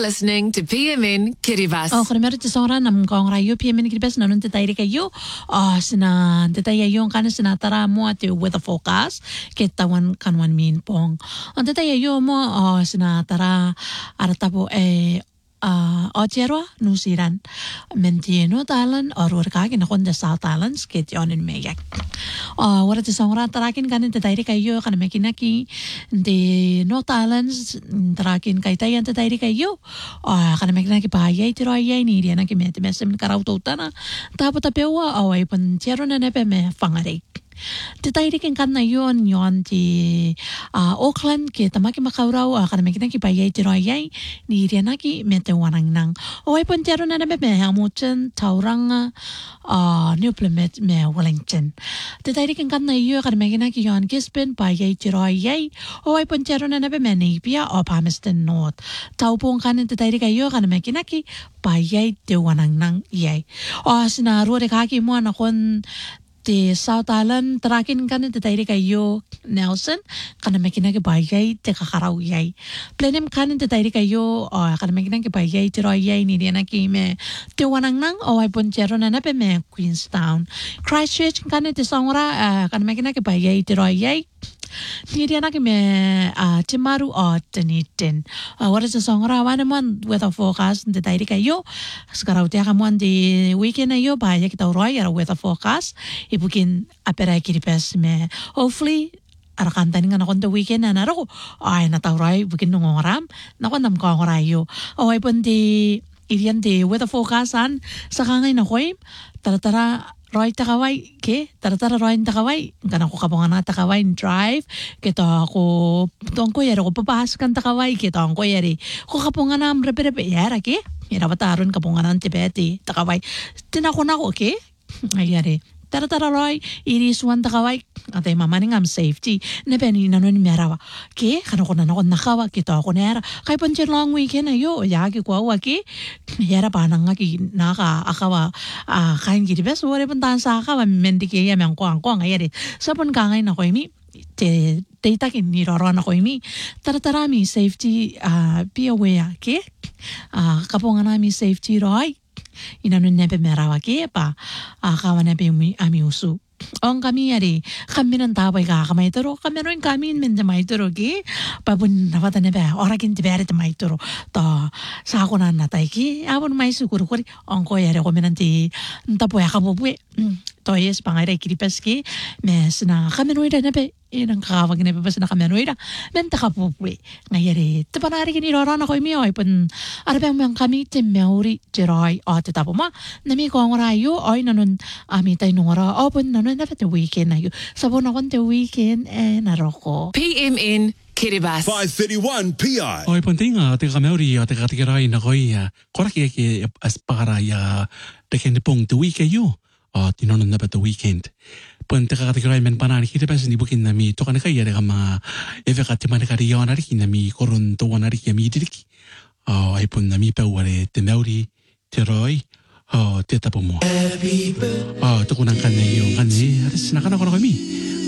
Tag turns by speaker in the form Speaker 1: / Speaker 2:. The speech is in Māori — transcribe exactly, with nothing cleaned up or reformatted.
Speaker 1: listening to P M N Kiribati.
Speaker 2: Oh, kung meron ti sora nam kong rayo P M N Kiribati nanon ti tayo kayo. Oh, sina ti tayo yung kanan sinatara mo at weather forecast kitawan kanwan min pong. Ang ti tayo mo oh sinatara arata po eh Uh, Ocherwa, New Zealand, Mentieno Thailand, or Urkagin, Honda South Islands, get on in Meyak. Uh, what is the song Tarakin can in the Tairikayo, Kanamakinaki, the North Islands, Tarakin Kaitay and the Tairikayo, or Kanamakinaki Paya, Tiroya, Nidianaki Metim Karautana, Tapotapewa, or Ipon Cheron and Epeme, Fangarik. Titayrikin kan na yun yun ti uh, Auckland ki tamaki makauraw uh, kana makina ki payay ti royay ni rianaki mete wanang nang oy pontero na nabe me hamuchen taurang uh, new planet me Wellington titayrikin kan na yun kana makina ki yun Gisborne payay ti royay oy pontero na nabe me Napier o Palmerston North taupong kanin titayrikin yun kana makina ki payay ti wanang nang yay o sinaro de kaki mo na kon ti South Island tarakin kan ti tayo kayo Nelson kana makina ki bayay ti kakaraw yay plenem kan ti tayo kayo o kana makina ki bayay ti royay ni diana ki me ti wanang nang o ay ponchero na nape me Queenstown Christchurch kan ti songra uh, kana makina ki bayay ti royay ni diana ki me uh, Timaru o Dunedin uh, what is the songra wana mon weather forecast ti tayo kayo skaraw ti akamon di weekend na yo bayay kita royay weather forecast ibukin apera kiripes me hopefully arakantan nga nakon the weekend na naro ay natawray bukin nungoram nakon nam ko rayo o ay pun di irian di weather forecastan sa kangay na koy tara-tara Roy takaway ke tara-tara Roy takaway kana ko kabongan na takaway drive kito ako tong ko yero ko papahas kan takaway kito ang ko yeri ko kabongan na repe-repe yara ke ira bataron kabongan na tibeti takaway tinako na ko ke ayari tara-tara Roy iris wan takaway atay mamaning am safety nebeni nanon merawa ke kano ko na nakon nakawa kito ako nera kay pancher long weekend ayo yagi ko wa ke yara pa nang ki naka akawa ah kain gidi bes wore pantan sa akawa mendike ya men ko ang ko ngayari sapon kangay na ko imi te data kin ni roro na ko imi tara-tara mi safety ah be aware ke ah kapongan na mi safety Roy inanon nebe merawa ke pa akawa nebe ami usu ong kami yari kami ng taway ka kamay turo kami rin kami men de may turo ki pabun napata nebe orakin ti bere ti may turo to sa ako na natay ki abon may siguro ko ong ko yari ko menanti tapo ya kabubuwi to yes pangaray kiripas ki mes na kami rin nebe inang kakawag na pa sa nakamenuira menta kapupuwi ngayari tapanari kini roro na ko imiyo ay pun arabang mga kami timeuri jiroy o titapo ma nami ko ang rayo ay nanon ami tayo nung ora o pun nanon na pati weekend na yu sabon akong te weekend eh naroko
Speaker 1: P M N Kiribati
Speaker 3: five thirty-one P I
Speaker 4: Oi pontinga te kameuri o te katikirai na koi koraki ke as pagaraya te kende pong te weekend yu o tinonon na pa te weekend Pwente ka katikiray men panani kita pa sini bukin nami to kana kaya de kama eve ka timane ka riyo na riki nami koron to wana riki mi diriki oh ay pun nami pa wale te meuri te roy oh te tapo mo oh to kunang kanne yung kanne atas nakana ko na kami